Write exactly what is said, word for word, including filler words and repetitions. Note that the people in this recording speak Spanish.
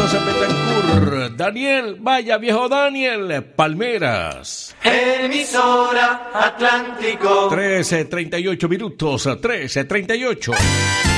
Mendoza, Betancourt. Daniel, vaya viejo Daniel, Palmeras. Emisora Atlántico. trece treinta y ocho minutos, trece treinta y ocho.